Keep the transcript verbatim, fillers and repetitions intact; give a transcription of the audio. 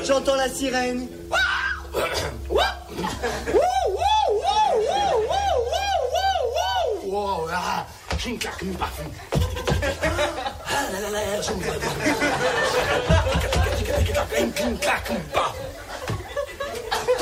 J'entends la sirène. Wow, ah, j'ai une claque, une parfum. Ah là là là, j'ai une claque. Une claque, une parfum.